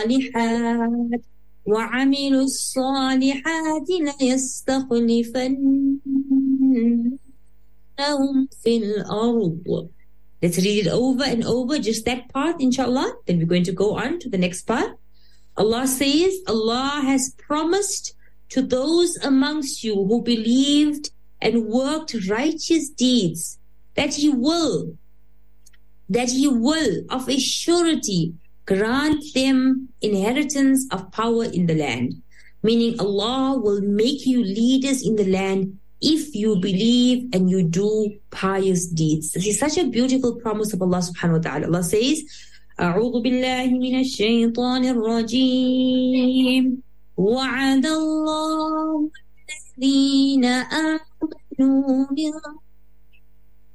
الصالحات وعملوا الصالحات ليستخلفنهم في الأرض. Let's read it over and over, just that part, inshallah. Then we're going to go on to the next part. Allah says, Allah has promised to those amongst you who believed and worked righteous deeds that He will of a surety grant them inheritance of power in the land. Meaning Allah will make you leaders in the land if you believe and you do pious deeds. This is such a beautiful promise of Allah subhanahu wa ta'ala. Allah says, أعوذ بالله من الشيطان الرجيم وعد الله الذين آمنوا